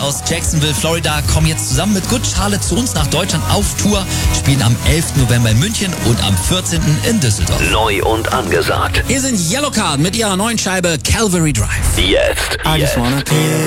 aus Jacksonville, Florida, kommen jetzt zusammen mit Good Charlotte zu uns nach Deutschland auf Tour, spielen am 11. November in München und am 14. in Düsseldorf. Neu und angesagt. Hier sind Yellowcard mit ihrer neuen Scheibe Calvary Drive. Jetzt.